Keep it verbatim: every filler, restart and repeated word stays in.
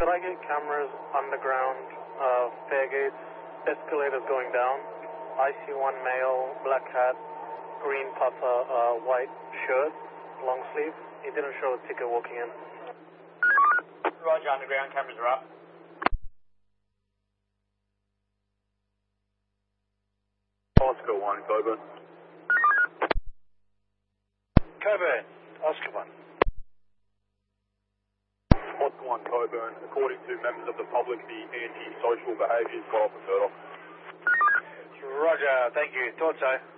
Could I get cameras underground, uh, fare gates, escalators going down? I C one male, black hat, green puffer, uh, white shirt, long sleeve. He didn't show a ticket walking in. Roger, underground cameras are up. Oscar one, Coburn. Coburn, Oscar one. Oscar one, Coburn. According to members of the public, the anti-social behaviour is quite often heard of. Roger, thank you. Thought so.